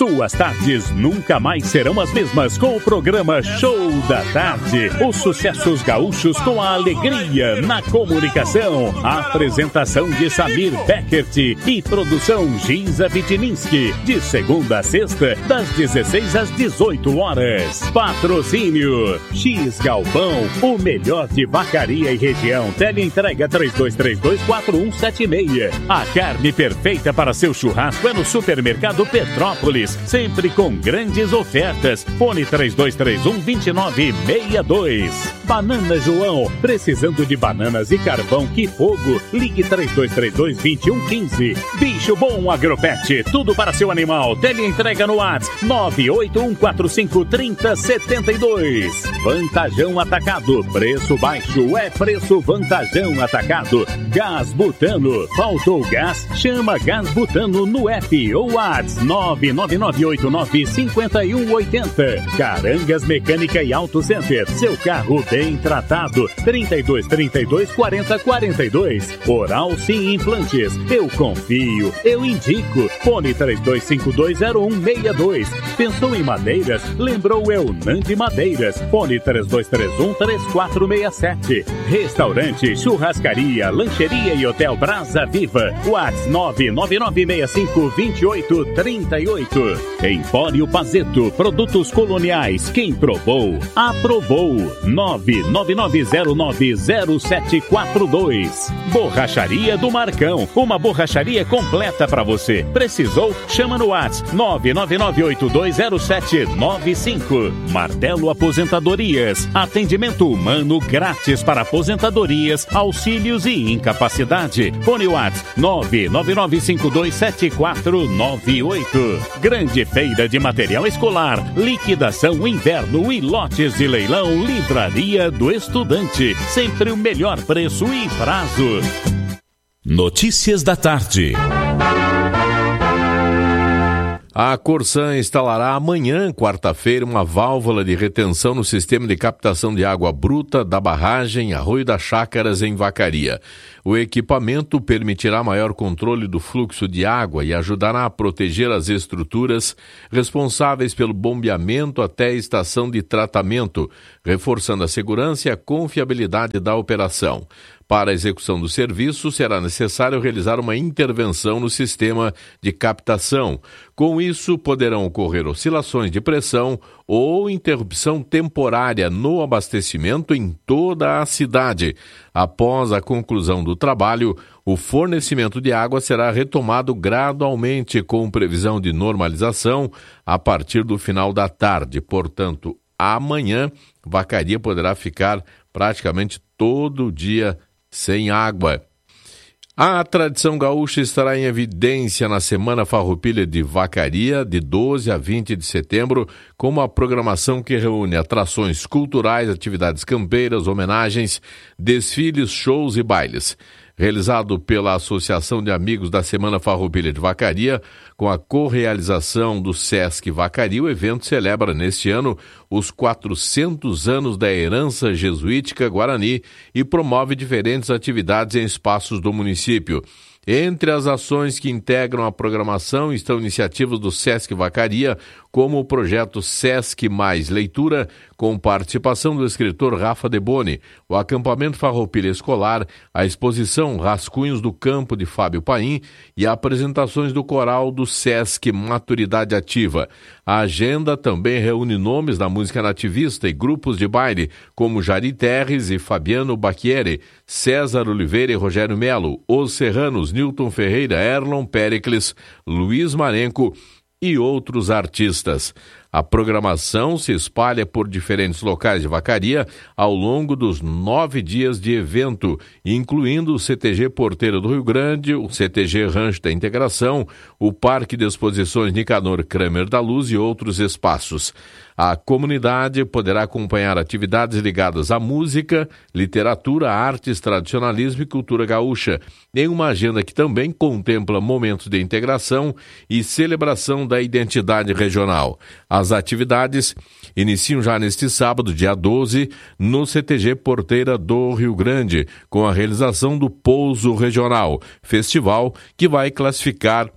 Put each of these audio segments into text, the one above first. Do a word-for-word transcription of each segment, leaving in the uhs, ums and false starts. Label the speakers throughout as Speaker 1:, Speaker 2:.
Speaker 1: Suas tardes nunca mais serão as mesmas com o programa Show da Tarde. Os sucessos gaúchos com a alegria na comunicação. A apresentação de Samir Beckert e produção Ginza Vitininski. De segunda a sexta, das dezesseis às dezoito horas. Patrocínio X Galpão, o melhor de Vacaria e região. Teleentrega três dois três dois, quatro um sete seis. A carne perfeita para seu churrasco é no Supermercado Petrópolis, sempre com grandes ofertas. Fone três dois três um, dois nove seis dois. Banana João, precisando de bananas e carvão, que fogo. Ligue três dois três dois, dois um um cinco. Bicho Bom Agropet, tudo para seu animal. Teleentrega no WhatsApp nove oito um quatro cinco, três zero sete dois. Vantajão Atacado, preço baixo é preço Vantajão Atacado. Gás Butano, faltou gás? Chama Gás Butano no app ou WhatsApp nove nove nove oito nove cinco um oito zero. Carangas Mecânica e Auto Center, seu carro bem tratado. trinta e dois, trinta e dois, quarenta, quarenta e dois. Oral Sim Implantes, eu confio, eu indico. Fone três dois cinco dois zero um seis dois. Pensou em madeiras? Lembrou Eunandi Madeiras. Fone três dois três um, três quatro seis sete. Restaurante, churrascaria, lancheria e hotel Brasa Viva. WhatsApp nove nove nove seis cinco dois oito três oito. Empório Pazeto, produtos coloniais. Quem provou, aprovou. nove nove nove zero nove zero sete quatro dois. Borracharia do Marcão, uma borracharia completa para você. Precisou? Chama no WhatsApp nove nove nove oito dois zero sete nove cinco. Martelo Aposentadorias, atendimento humano grátis para aposentadorias, auxílios e incapacidade. Fone WhatsApp nove nove nove cinco dois sete quatro nove oito. Grande feira de material escolar, liquidação inverno e lotes de leilão. Livraria do Estudante, sempre o melhor preço e prazo. Notícias da tarde.
Speaker 2: A Corsan instalará amanhã, quarta-feira, uma válvula de retenção no sistema de captação de água bruta da barragem Arroio das Chácaras, em Vacaria. O equipamento permitirá maior controle do fluxo de água e ajudará a proteger as estruturas responsáveis pelo bombeamento até a estação de tratamento, reforçando a segurança e a confiabilidade da operação. Para a execução do serviço, será necessário realizar uma intervenção no sistema de captação. Com isso, poderão ocorrer oscilações de pressão ou interrupção temporária no abastecimento em toda a cidade. Após a conclusão do trabalho, o fornecimento de água será retomado gradualmente, com previsão de normalização a partir do final da tarde. Portanto, amanhã, Vacaria poderá ficar praticamente todo o dia sem água. A tradição gaúcha estará em evidência na Semana Farroupilha de Vacaria, de doze a vinte de setembro, com uma programação que reúne atrações culturais, atividades campeiras, homenagens, desfiles, shows e bailes. Realizado pela Associação de Amigos da Semana Farroupilha de Vacaria, com a correalização do Sesc Vacaria, o evento celebra neste ano os quatrocentos anos da herança jesuítica guarani e promove diferentes atividades em espaços do município. Entre as ações que integram a programação estão iniciativas do Sesc Vacaria, como o projeto Sesc Mais Leitura, com participação do escritor Rafa Deboni, o acampamento Farroupilha Escolar, a exposição Rascunhos do Campo de Fábio Paim e apresentações do coral do Sesc Maturidade Ativa. A agenda também reúne nomes da música nativista e grupos de baile, como Jari Terres e Fabiano Bacchieri, César Oliveira e Rogério Melo, Os Serranos, Newton Ferreira, Erlon Péricles, Luiz Marenco e outros artistas. A programação se espalha por diferentes locais de Vacaria ao longo dos nove dias de evento, incluindo o C T G Porteira do Rio Grande, o C T G Rancho da Integração, o Parque de Exposições Nicanor Kramer da Luz e outros espaços. A comunidade poderá acompanhar atividades ligadas à música, literatura, artes, tradicionalismo e cultura gaúcha, em uma agenda que também contempla momentos de integração e celebração da identidade regional. As atividades iniciam já neste sábado, dia doze, no C T G Porteira do Rio Grande, com a realização do Pouso Regional, festival que vai classificar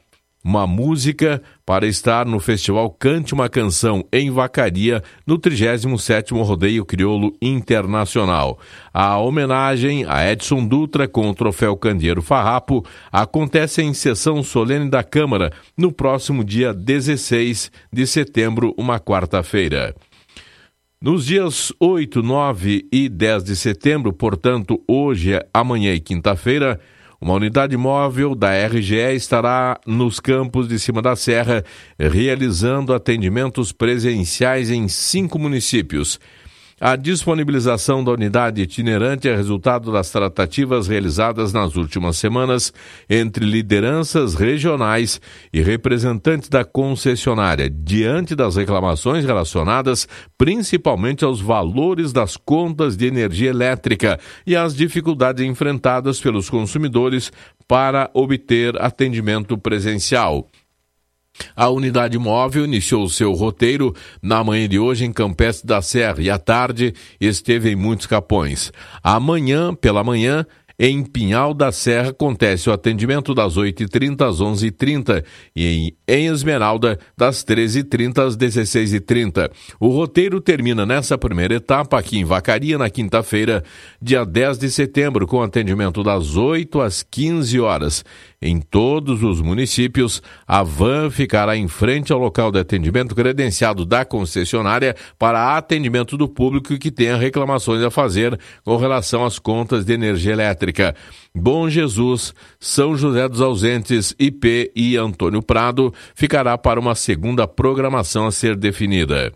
Speaker 2: uma música para estar no festival Cante uma Canção em Vacaria, no trigésimo sétimo Rodeio Crioulo Internacional. A homenagem a Edson Dutra com o troféu Candeeiro Farrapo acontece em sessão solene da Câmara no próximo dia dezesseis de setembro, uma quarta-feira. Nos dias oito, nove e dez de setembro, portanto, hoje, amanhã e quinta-feira, uma unidade móvel da R G E estará nos campos de Cima da Serra, realizando atendimentos presenciais em cinco municípios. A disponibilização da unidade itinerante é resultado das tratativas realizadas nas últimas semanas entre lideranças regionais e representantes da concessionária, diante das reclamações relacionadas principalmente aos valores das contas de energia elétrica e às dificuldades enfrentadas pelos consumidores para obter atendimento presencial. A unidade móvel iniciou seu roteiro na manhã de hoje em Campestre da Serra e à tarde esteve em Muitos Capões. Amanhã, pela manhã, em Pinhal da Serra, acontece o atendimento das oito e trinta às onze e trinta e em Esmeralda, das treze e trinta às dezesseis e trinta. O roteiro termina nessa primeira etapa aqui em Vacaria, na quinta-feira, dia dez de setembro, com atendimento das oito às quinze horas. Em todos os municípios, a van ficará em frente ao local de atendimento credenciado da concessionária para atendimento do público que tenha reclamações a fazer com relação às contas de energia elétrica. Bom Jesus, São José dos Ausentes, I P e Antônio Prado ficará para uma segunda programação a ser definida.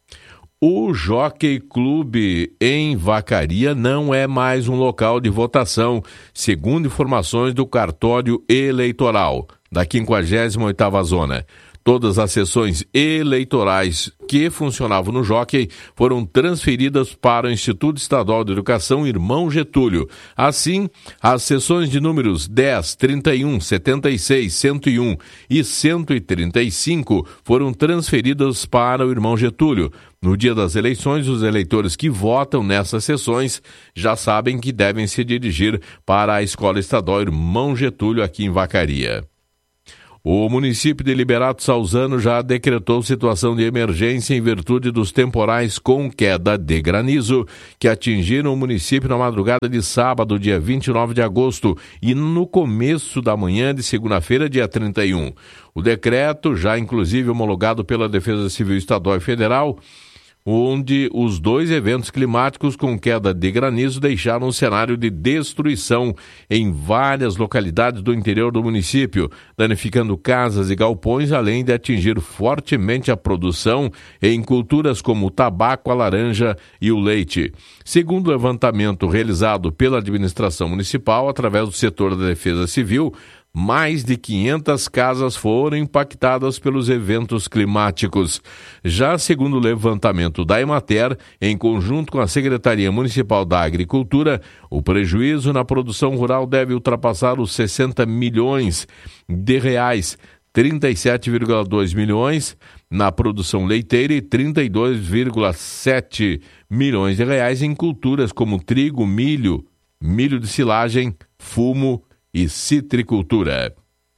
Speaker 2: O Jockey Clube em Vacaria não é mais um local de votação, segundo informações do cartório eleitoral da quinquagésima oitava Zona. Todas as sessões eleitorais que funcionavam no Jockey foram transferidas para o Instituto Estadual de Educação Irmão Getúlio. Assim, as sessões de números dez, trinta e um, setenta e seis, cento e um e cento e trinta e cinco foram transferidas para o Irmão Getúlio. No dia das eleições, os eleitores que votam nessas sessões já sabem que devem se dirigir para a Escola Estadual Irmão Getúlio aqui em Vacaria. O município de Liberato Salzano já decretou situação de emergência em virtude dos temporais com queda de granizo que atingiram o município na madrugada de sábado, dia vinte e nove de agosto, e no começo da manhã de segunda-feira, dia trinta e um. O decreto, já inclusive homologado pela Defesa Civil Estadual e Federal, onde os dois eventos climáticos com queda de granizo deixaram um cenário de destruição em várias localidades do interior do município, danificando casas e galpões, além de atingir fortemente a produção em culturas como o tabaco, a laranja e o leite. Segundo o levantamento realizado pela administração municipal, através do setor da Defesa Civil, mais de quinhentas casas foram impactadas pelos eventos climáticos. Já segundo o levantamento da Emater, em conjunto com a Secretaria Municipal da Agricultura, o prejuízo na produção rural deve ultrapassar os sessenta milhões de reais, trinta e sete vírgula dois milhões na produção leiteira e trinta e dois vírgula sete milhões de reais em culturas como trigo, milho, milho de silagem, fumo e citricultura.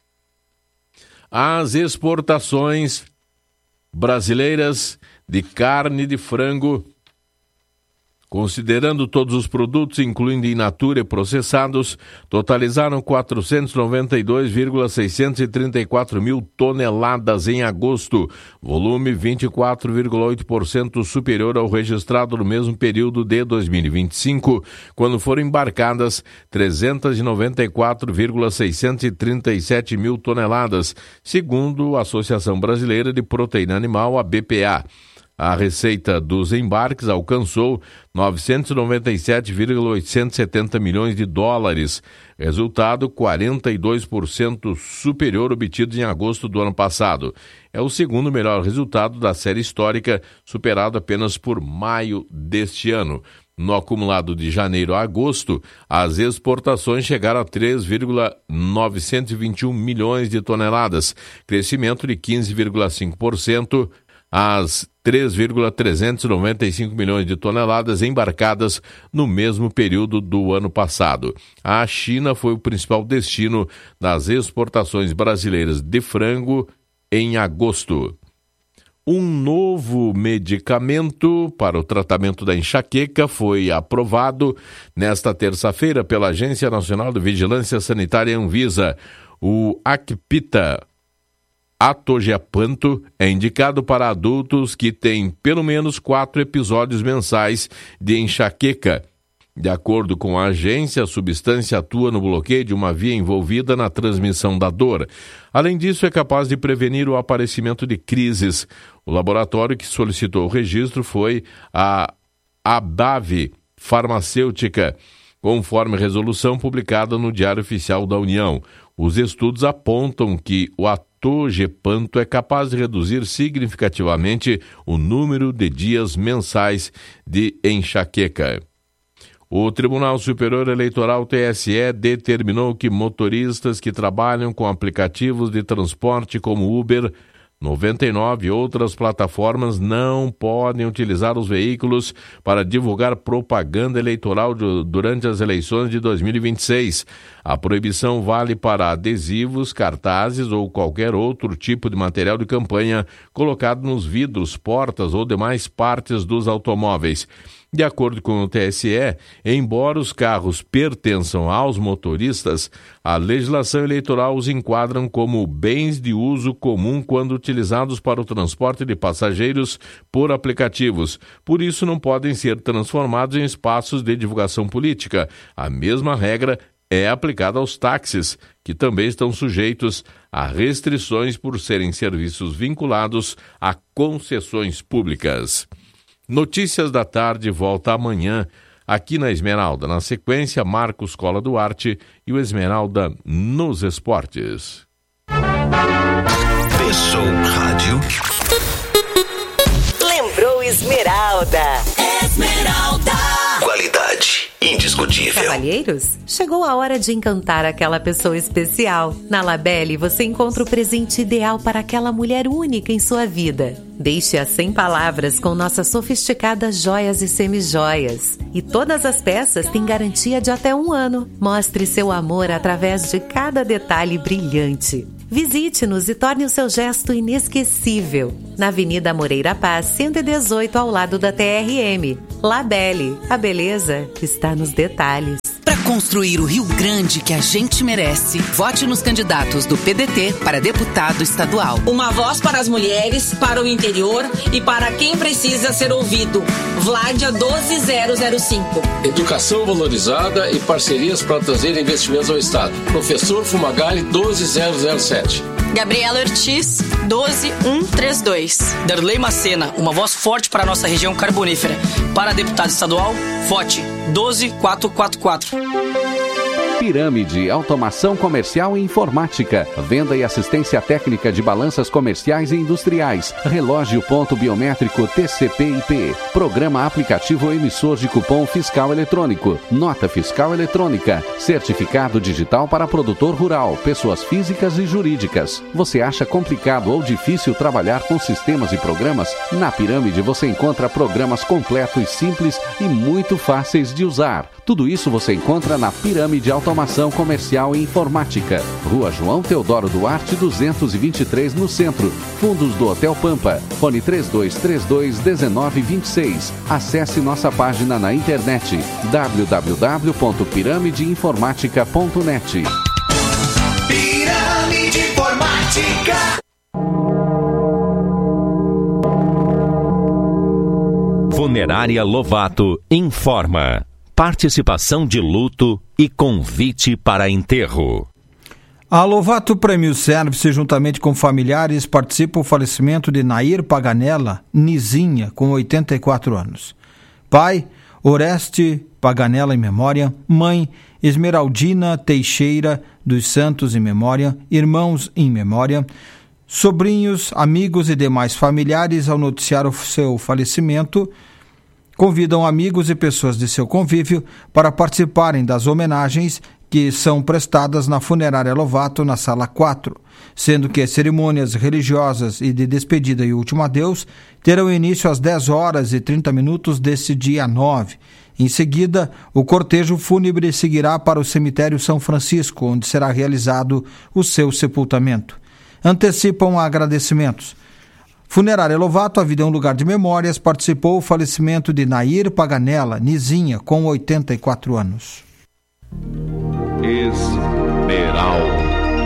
Speaker 2: As exportações brasileiras de carne de frango, considerando todos os produtos, incluindo in natura e processados, totalizaram quatrocentos e noventa e dois vírgula seiscentos e trinta e quatro mil toneladas em agosto, volume vinte e quatro vírgula oito por cento superior ao registrado no mesmo período de dois mil e vinte e cinco, quando foram embarcadas trezentos e noventa e quatro vírgula seiscentos e trinta e sete mil toneladas, segundo a Associação Brasileira de Proteína Animal, a B P A. A receita dos embarques alcançou novecentos e noventa e sete vírgula oitocentos e setenta milhões de dólares, resultado quarenta e dois por cento superior obtido em agosto do ano passado. É o segundo melhor resultado da série histórica, superado apenas por maio deste ano. No acumulado de janeiro a agosto, as exportações chegaram a três vírgula novecentos e vinte e um milhões de toneladas, crescimento de quinze vírgula cinco por cento as três vírgula trezentos e noventa e cinco milhões de toneladas embarcadas no mesmo período do ano passado. A China foi o principal destino das exportações brasileiras de frango em agosto. Um novo medicamento para o tratamento da enxaqueca foi aprovado nesta terça-feira pela Agência Nacional de Vigilância Sanitária Anvisa. O Acpita Atogepanto é indicado para adultos que têm pelo menos quatro episódios mensais de enxaqueca. De acordo com a agência, a substância atua no bloqueio de uma via envolvida na transmissão da dor. Além disso, é capaz de prevenir o aparecimento de crises. O laboratório que solicitou o registro foi a Abave Farmacêutica, conforme resolução publicada no Diário Oficial da União. Os estudos apontam que o atogepanto é capaz de reduzir significativamente o número de dias mensais de enxaqueca. O Tribunal Superior Eleitoral T S E determinou que motoristas que trabalham com aplicativos de transporte como Uber, noventa e nove e outras plataformas não podem utilizar os veículos para divulgar propaganda eleitoral durante as eleições de dois mil e vinte e seis. A proibição vale para adesivos, cartazes ou qualquer outro tipo de material de campanha colocado nos vidros, portas ou demais partes dos automóveis. De acordo com o T S E, embora os carros pertençam aos motoristas, a legislação eleitoral os enquadra como bens de uso comum quando utilizados para o transporte de passageiros por aplicativos. Por isso, não podem ser transformados em espaços de divulgação política. A mesma regra é aplicada aos táxis, que também estão sujeitos a restrições por serem serviços vinculados a concessões públicas. Notícias da Tarde volta amanhã aqui na Esmeralda. Na sequência, Marcos Cola Duarte e o Esmeralda nos esportes.
Speaker 3: Pensou rádio?
Speaker 4: Lembrou Esmeralda. Esmeralda.
Speaker 3: Qualidade indiscutível.
Speaker 4: Cavalheiros, chegou a hora de encantar aquela pessoa especial. Na Labelle você encontra o presente ideal para aquela mulher única em sua vida. Deixe-a sem palavras com nossas sofisticadas joias e semijoias. E todas as peças têm garantia de até um ano. Mostre seu amor através de cada detalhe brilhante. Visite-nos e torne o seu gesto inesquecível. Na Avenida Moreira Paz, cento e dezoito, ao lado da T R M. Labelle, a beleza está nos detalhes.
Speaker 5: Para construir o Rio Grande que a gente merece, vote nos candidatos do P D T para deputado estadual.
Speaker 6: Uma voz para as mulheres, para o interior e para quem precisa ser ouvido. Vládia doze zero zero cinco.
Speaker 7: Educação valorizada e parcerias para trazer investimentos ao Estado. Professor Fumagalli doze zero zero sete.
Speaker 8: Gabriela Ortiz, doze mil cento e trinta e dois.
Speaker 9: Darley Macena, uma voz forte para a nossa região carbonífera. Para deputado estadual, vote doze mil quatrocentos e quarenta e quatro.
Speaker 10: Pirâmide, automação comercial e informática, venda e assistência técnica de balanças comerciais e industriais, relógio ponto biométrico T C P I P, programa aplicativo emissor de cupom fiscal eletrônico, nota fiscal eletrônica, certificado digital para produtor rural, pessoas físicas e jurídicas. Você acha complicado ou difícil trabalhar com sistemas e programas? Na Pirâmide você encontra programas completos, simples e muito fáceis de usar. Tudo isso você encontra na Pirâmide Automação Comercial e Informática. Rua João Teodoro Duarte, duzentos e vinte e três, no centro. Fundos do Hotel Pampa. Fone três dois três dois, um nove dois seis. Acesse nossa página na internet w w w ponto pirâmide informática ponto net.
Speaker 3: Pirâmide Informática.
Speaker 11: Funerária Lovato informa. Participação de luto e convite para enterro.
Speaker 12: A Lovato Prêmio Service, juntamente com familiares, participa do falecimento de Nair Paganella Nizinha, com oitenta e quatro anos. Pai, Oreste Paganella em memória. Mãe, Esmeraldina Teixeira dos Santos em memória. Irmãos em memória. Sobrinhos, amigos e demais familiares, ao noticiar o seu falecimento, convidam amigos e pessoas de seu convívio para participarem das homenagens que são prestadas na Funerária Lovato, na Sala quatro, sendo que as cerimônias religiosas e de despedida e último adeus terão início às dez horas e trinta minutos deste dia nove. Em seguida, o cortejo fúnebre seguirá para o cemitério São Francisco, onde será realizado o seu sepultamento. Antecipam agradecimentos. Funerária Lovato, a vida é um lugar de memórias, participou o falecimento de Nair Paganella, Nizinha, com oitenta e quatro anos.
Speaker 13: Esmeralda.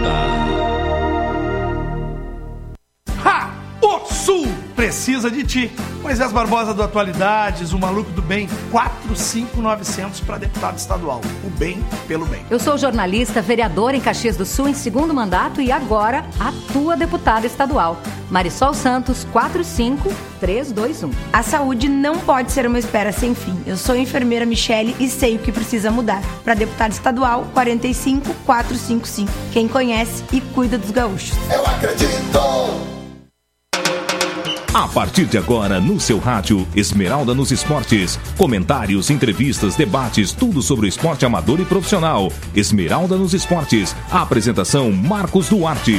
Speaker 14: Ha! O Sul precisa de ti. Moisés Barbosa do Atualidades, o maluco do bem, quatro cinco nove zero zero para deputado estadual. O bem pelo bem.
Speaker 15: Eu sou jornalista, vereadora em Caxias do Sul em segundo mandato e agora atua deputada estadual. Marisol Santos, quatro cinco três dois um.
Speaker 16: A saúde não pode ser uma espera sem fim. Eu sou a enfermeira Michele e sei o que precisa mudar. Para deputado estadual, quarenta e cinco quatrocentos e cinquenta e cinco. Quem conhece e cuida dos gaúchos.
Speaker 3: Eu acredito!
Speaker 17: A partir de agora, no seu rádio, Esmeralda nos Esportes. Comentários, entrevistas, debates, tudo sobre o esporte amador e profissional. Esmeralda nos Esportes. A apresentação, Marcos Duarte.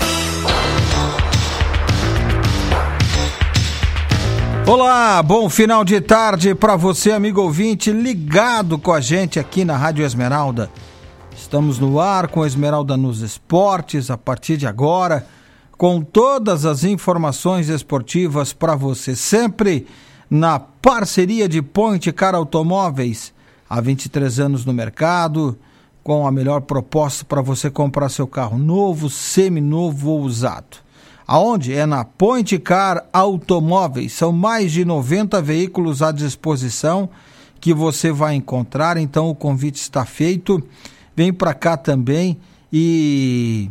Speaker 12: Olá, bom final de tarde para você, amigo ouvinte, ligado com a gente aqui na Rádio Esmeralda. Estamos no ar com Esmeralda nos Esportes a partir de agora, com todas as informações esportivas para você, sempre na parceria de Point Car Automóveis, há vinte e três anos no mercado, com a melhor proposta para você comprar seu carro novo, seminovo ou usado. Aonde? É na Point Car Automóveis, são mais de noventa veículos à disposição que você vai encontrar, então o convite está feito, vem para cá também e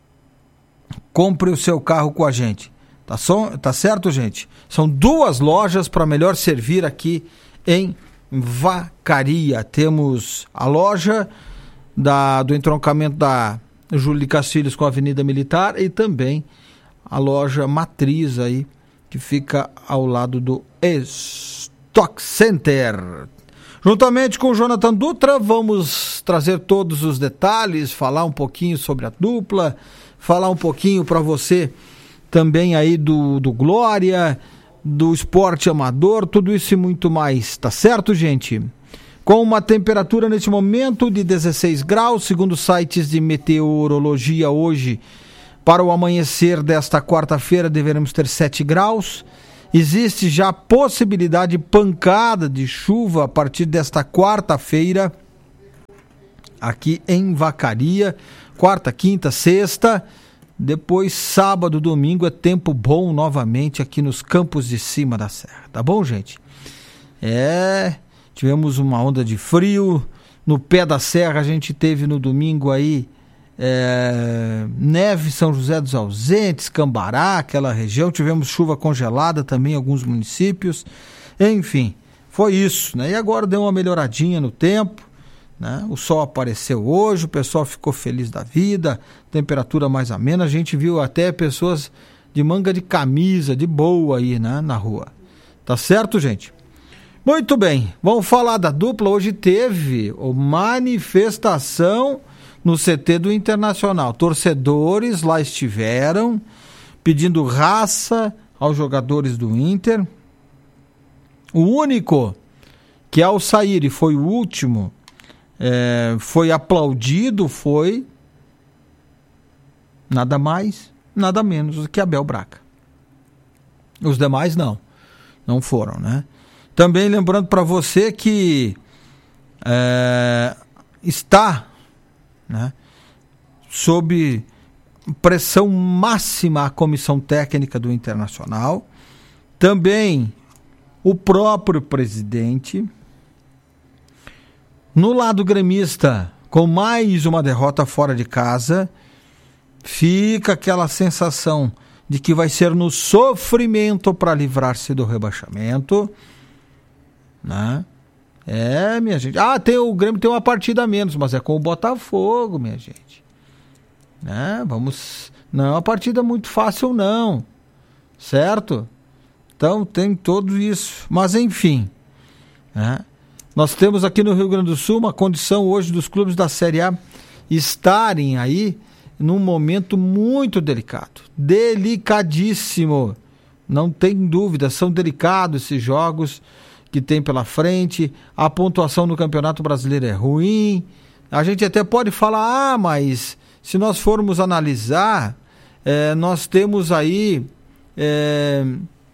Speaker 12: compre o seu carro com a gente, tá, so, tá certo, gente? São duas lojas para melhor servir aqui em Vacaria. Temos a loja da, do entroncamento da Júlio de Castilhos com a Avenida Militar e também a loja matriz aí, que fica ao lado do Stock Center. Juntamente com o Jonathan Dutra, vamos trazer todos os detalhes, falar um pouquinho sobre a dupla, falar um pouquinho para você também aí do, do Glória, do esporte amador, tudo isso e muito mais, tá certo, gente? Com uma temperatura neste momento de dezesseis graus, segundo sites de meteorologia hoje, para o amanhecer desta quarta-feira deveremos ter sete graus. Existe já possibilidade pancada de chuva a partir desta quarta-feira aqui em Vacaria. Quarta, quinta, sexta, depois sábado, domingo é tempo bom novamente aqui nos campos de cima da serra, tá bom, gente? É, tivemos uma onda de frio, no pé da serra a gente teve no domingo aí é, neve, São José dos Ausentes, Cambará, aquela região, tivemos chuva congelada também em alguns municípios, enfim, foi isso, né? E agora deu uma melhoradinha no tempo, né? O sol apareceu hoje, o pessoal ficou feliz da vida, temperatura mais amena, a gente viu até pessoas de manga de camisa, de boa aí, né, na rua. Tá certo, gente? Muito bem, vamos falar da dupla. Hoje teve manifestação no C T do Internacional. Torcedores lá estiveram pedindo raça aos jogadores do Inter. O único que ao sair, e foi o último, É, foi aplaudido, foi nada mais, nada menos do que Abel Braga. Os demais não, não foram, né? Também lembrando para você que é, está, né, sob pressão máxima a comissão técnica do Internacional, também o próprio presidente. No lado gremista, com mais uma derrota fora de casa, fica aquela sensação de que vai ser no sofrimento para livrar-se do rebaixamento, né? É, minha gente. Ah, tem, o Grêmio tem uma partida a menos, mas é com o Botafogo, minha gente. Né? Vamos... Não é uma partida muito fácil, não. Certo? Então, tem tudo isso. Mas, enfim, né? Nós temos aqui no Rio Grande do Sul uma condição hoje dos clubes da Série A estarem aí num momento muito delicado, delicadíssimo, não tem dúvida, são delicados esses jogos que tem pela frente, a pontuação no Campeonato Brasileiro é ruim, a gente até pode falar, ah, mas se nós formos analisar, é, nós temos aí é,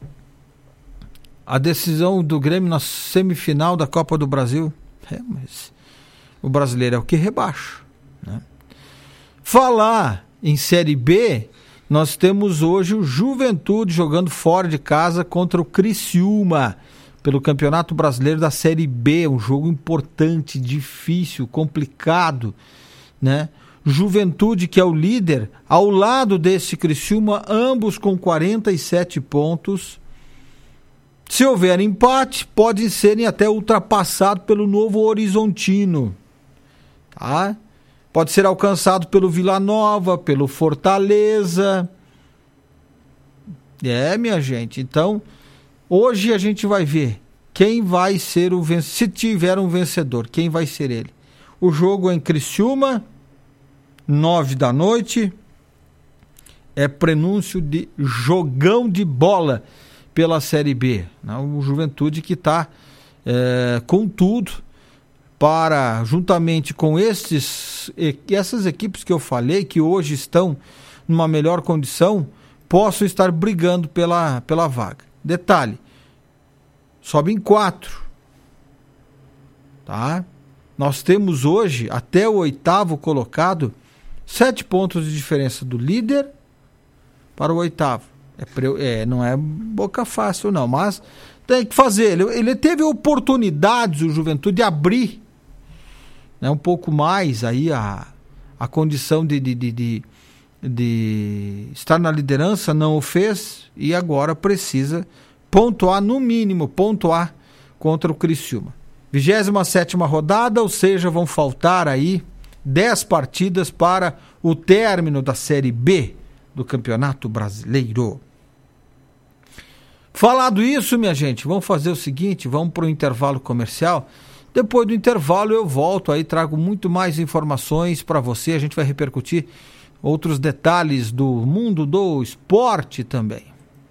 Speaker 12: a decisão do Grêmio na semifinal da Copa do Brasil, é, mas o brasileiro é o que rebaixa, né? Falar em Série B, nós temos hoje o Juventude jogando fora de casa contra o Criciúma pelo Campeonato Brasileiro da Série B, um jogo importante, difícil, complicado, né? Juventude, que é o líder, ao lado desse Criciúma, ambos com quarenta e sete pontos. Se houver empate, podem serem até ultrapassados pelo Novo Horizontino, tá? Pode ser alcançado pelo Vila Nova, pelo Fortaleza. É, minha gente. Então, hoje a gente vai ver quem vai ser o vencedor. Se tiver um vencedor, quem vai ser ele? O jogo é em Criciúma, nove da noite. É prenúncio de jogão de bola pela Série B. O Juventude que está é, com tudo para, juntamente com esses, essas equipes que eu falei, que hoje estão numa melhor condição, possam estar brigando pela, pela vaga. Detalhe, sobem quatro. Tá? Nós temos hoje, até o oitavo colocado, sete pontos de diferença do líder para o oitavo. É, é, não é boca fácil não, mas tem que fazer. Ele, ele teve oportunidades, o Juventude, de abrir, né, um pouco mais aí a, a condição de, de, de, de, de estar na liderança, não o fez e agora precisa pontuar, no mínimo, pontuar contra o Criciúma. vigésima sétima rodada, ou seja, vão faltar aí dez partidas para o término da Série B do Campeonato Brasileiro. Falado isso, minha gente, vamos fazer o seguinte, vamos para o intervalo comercial. Depois do intervalo eu volto aí, trago muito mais informações para você, a gente vai repercutir outros detalhes do mundo do esporte também.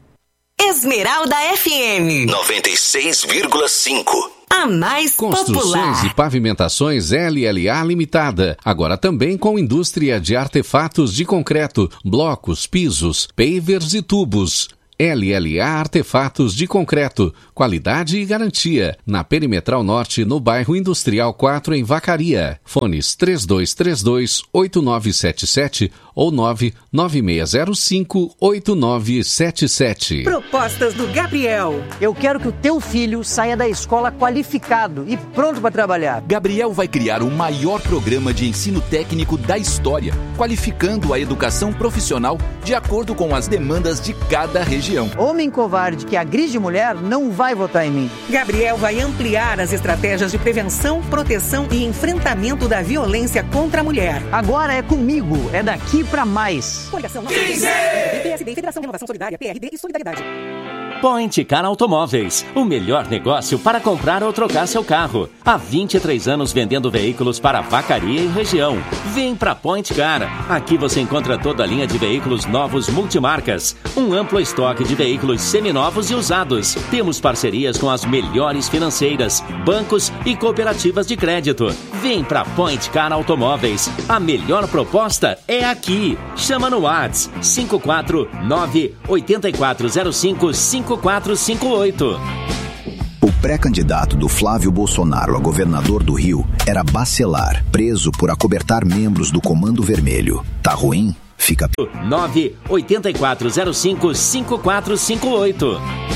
Speaker 13: Esmeralda F M
Speaker 3: noventa e seis vírgula cinco.
Speaker 13: A mais
Speaker 10: Construções
Speaker 13: popular.
Speaker 10: E pavimentações L L A Limitada. Agora também com indústria de artefatos de concreto, blocos, pisos, pavers e tubos. L L A Artefatos de Concreto, qualidade e garantia. Na Perimetral Norte, no bairro Industrial quatro, em Vacaria. Fones três dois três dois, oito nove sete sete ou nove nove seis zero cinco, oito nove sete sete.
Speaker 18: Propostas do Gabriel. Eu quero que o teu filho saia da escola qualificado e pronto para trabalhar.
Speaker 19: Gabriel vai criar o maior programa de ensino técnico da história, qualificando a educação profissional de acordo com as demandas de cada região.
Speaker 18: Homem covarde que agride mulher não vai votar em mim.
Speaker 20: Gabriel vai ampliar as estratégias de prevenção, proteção e enfrentamento da violência contra a mulher.
Speaker 18: Agora é comigo, é daqui pra mais.
Speaker 20: Coligação quinze! P S D, Federação Renovação Solidária, P R D e Solidariedade.
Speaker 21: Point Car Automóveis, o melhor negócio para comprar ou trocar seu carro. Há vinte e três anos vendendo veículos para Vacaria e região. Vem pra Point Car. Aqui você encontra toda a linha de veículos novos multimarcas. Um amplo estoque de veículos seminovos e usados. Temos parcerias com as melhores financeiras, bancos e cooperativas de crédito. Vem pra Point Car Automóveis. A melhor proposta é aqui. Chama no WhatsApp cinco quatro nove, oito quatro zero cinco, cinco quatro cinco oito.
Speaker 22: O pré-candidato do Flávio Bolsonaro a governador do Rio era Bacelar, preso por acobertar membros do Comando Vermelho. Tá ruim? Fica...
Speaker 21: nove oito quatro zero cinco, cinco quatro cinco oito.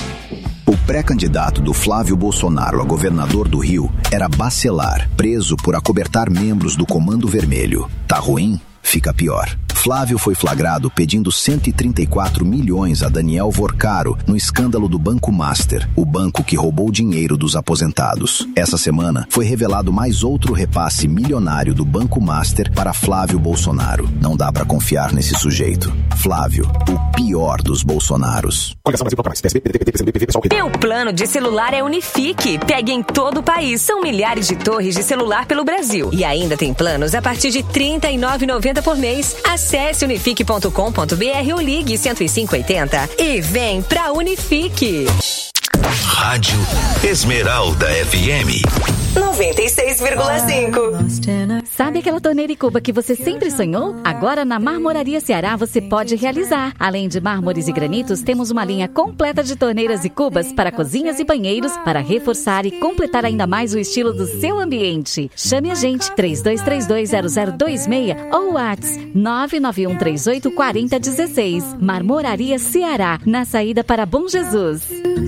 Speaker 22: O pré-candidato do Flávio Bolsonaro a governador do Rio era Bacelar, preso por acobertar membros do Comando Vermelho. Tá ruim? Fica pior. Flávio foi flagrado pedindo cento e trinta e quatro milhões a Daniel Vorcaro no escândalo do Banco Master, o banco que roubou dinheiro dos aposentados. Essa semana foi revelado mais outro repasse milionário do Banco Master para Flávio Bolsonaro. Não dá pra confiar nesse sujeito. Flávio, o pior dos Bolsonaros.
Speaker 13: Meu plano de celular é Unifique. Pegue em todo o país. São milhares de torres de celular pelo Brasil. E ainda tem planos a partir de trinta e nove reais e noventa centavos por mês. Acesse unifique ponto com ponto b r ou ligue cento e cinco oitenta e vem pra Unifique.
Speaker 3: Rádio Esmeralda F M
Speaker 13: noventa e seis vírgula cinco.
Speaker 1: Sabe aquela torneira e cuba que você sempre sonhou? Agora na Marmoraria Ceará você pode realizar. Além de mármores e granitos, temos uma linha completa de torneiras e cubas para cozinhas e banheiros para reforçar e completar ainda mais o estilo do seu ambiente. Chame a gente três dois três dois zero zero dois seis ou WhatsApp nove nove um três oito quatro zero um seis. Marmoraria Ceará, na saída para Bom Jesus.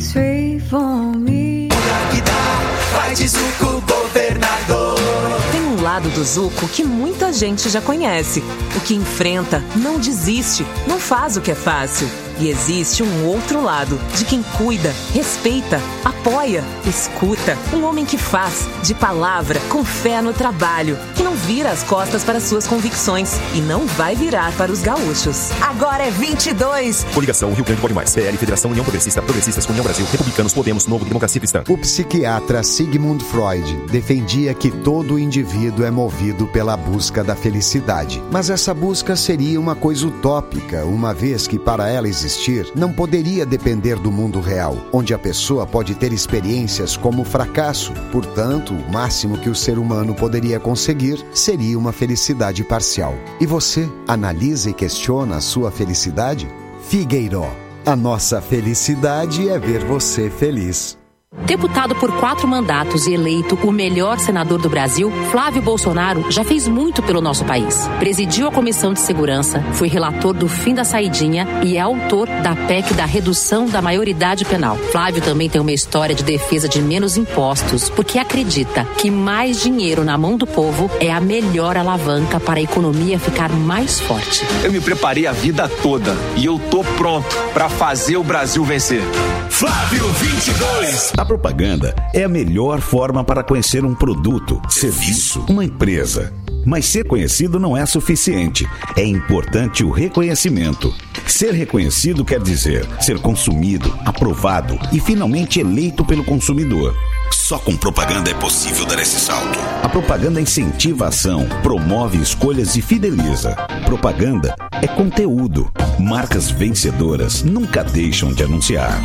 Speaker 2: Vai de Zuco Governador.
Speaker 4: Tem um lado do Zuco que muita gente já conhece. O que enfrenta, não desiste, não faz o que é fácil. E existe um outro lado, de quem cuida, respeita, apoia, escuta. Um homem que faz, de palavra, com fé no trabalho, que não vira as costas para suas convicções e não vai virar para os gaúchos. Agora é vinte e dois.
Speaker 23: Coligação Rio Grande Pode Mais, P L, Federação União Progressista, Progressistas União Brasil, Republicanos, Podemos, Novo, Democracia Cristã.
Speaker 24: O psiquiatra Sigmund Freud defendia que todo indivíduo é movido pela busca da felicidade. Mas essa busca seria uma coisa utópica, uma vez que para ela existir não poderia depender do mundo real, onde a pessoa pode ter experiências como fracasso. Portanto, o máximo que o ser humano poderia conseguir seria uma felicidade parcial. E você analisa e questiona a sua felicidade? Figueiró, a nossa felicidade é ver você feliz.
Speaker 25: Deputado por quatro mandatos e eleito o melhor senador do Brasil, Flávio Bolsonaro já fez muito pelo nosso país. Presidiu a Comissão de Segurança, foi relator do fim da saidinha e é autor da P E C da redução da maioridade penal. Flávio também tem uma história de defesa de menos impostos, porque acredita que mais dinheiro na mão do povo é a melhor alavanca para a economia ficar mais forte.
Speaker 26: Eu me preparei a vida toda e eu tô pronto para fazer o Brasil vencer.
Speaker 3: Flávio vinte e dois.
Speaker 27: A propaganda é a melhor forma para conhecer um produto, serviço, uma empresa. Mas ser conhecido não é suficiente. É importante o reconhecimento. Ser reconhecido quer dizer ser consumido, aprovado e finalmente eleito pelo consumidor.
Speaker 3: Só com propaganda é possível dar esse salto.
Speaker 27: A propaganda incentiva a ação, promove escolhas e fideliza. Propaganda é conteúdo. Marcas vencedoras nunca deixam de anunciar.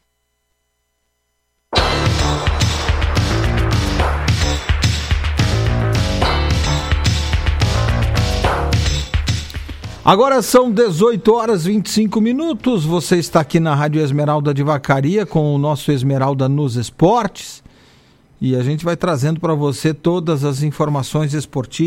Speaker 12: Agora são dezoito horas e vinte e cinco minutos. Você está aqui na Rádio Esmeralda de Vacaria com o nosso Esmeralda nos Esportes. E a gente vai trazendo para você todas as informações esportivas.